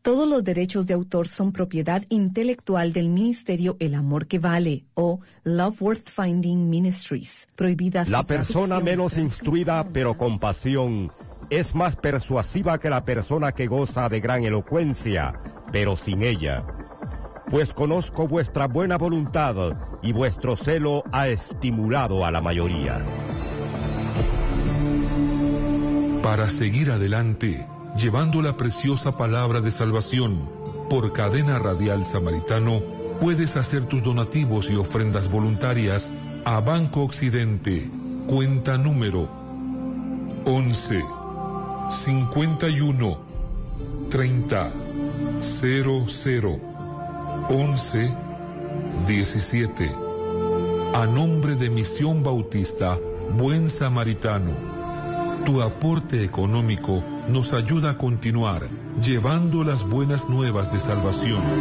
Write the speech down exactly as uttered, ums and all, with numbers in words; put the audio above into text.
Todos los derechos de autor son propiedad intelectual del Ministerio El Amor que Vale o Love Worth Finding Ministries. Prohibidas. La persona menos instruida pero con pasión es más persuasiva que la persona que goza de gran elocuencia, pero sin ella. Pues conozco vuestra buena voluntad y vuestro celo ha estimulado a la mayoría. Para seguir adelante, llevando la preciosa palabra de salvación, por Cadena Radial Samaritano, puedes hacer tus donativos y ofrendas voluntarias a Banco Occidente, cuenta número once, cincuenta y uno, treinta, cero cero, once, diecisiete. A nombre de Misión Bautista, Buen Samaritano. Tu aporte económico nos ayuda a continuar llevando las buenas nuevas de salvación.